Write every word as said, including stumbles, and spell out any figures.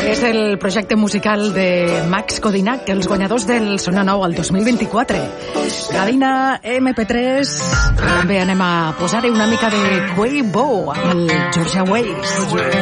És el projecte musical de Max Codinac, els guanyadors del Sona Nou el dos mil vint-i-quatre. Cadena eme pe tres. També anem a posar-hi una mica de Quavo amb el Georgia Ways.